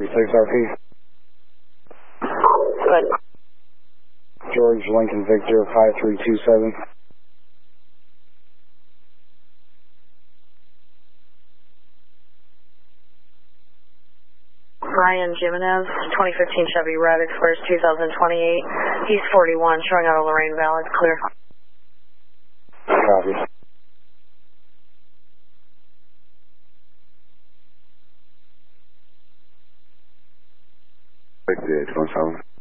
RP. Good. George Lincoln Victor 5327. Ryan Jimenez, 2015 Chevy Red Express 2028, East 41, showing out of Lorraine Valley, clear. Copy. Right there, 27.